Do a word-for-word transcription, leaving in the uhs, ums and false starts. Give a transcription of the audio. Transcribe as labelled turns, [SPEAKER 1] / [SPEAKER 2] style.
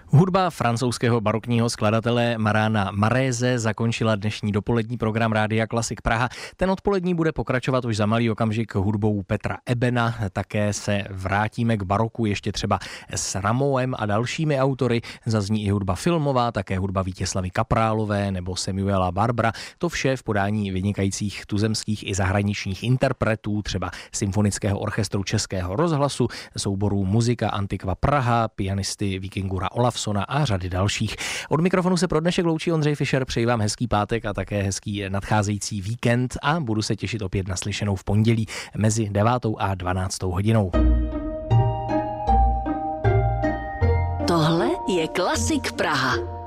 [SPEAKER 1] Hudba francouzského barokního skladatele Mariana Maréze zakončila dnešní dopolední program Rádia Klasik Praha. Ten odpolední bude pokračovat už za malý okamžik hudbou Petra Ebena. Také se vrátíme k baroku ještě třeba s Rameauem a dalšími autory. Zazní i hudba filmová, také hudba Vítězslavy Kaprálové nebo Samuela Barbera. To vše v podání vynikajících tuzemských i zahraničních interpretů, třeba Symfonického orchestru Českého rozhlasu, souborů Muzika Antiqua Praha, pianisty Víkingura Olafsona a řady dalších. Od mikrofonu se pro dnešek loučí Ondřej Fischer, přeji vám hezký pátek a také hezký nadcházející víkend a budu se těšit opět na slyšenou v pondělí mezi devátou a dvanáctou hodinou.
[SPEAKER 2] Tohle je Klasik Praha.